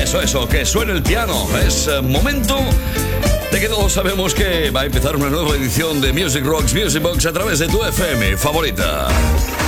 Eso, que suene el piano. Es momento de que todos sabemos que va a empezar una nueva edición de Music Rocks Music Box a través de tu FM favorita.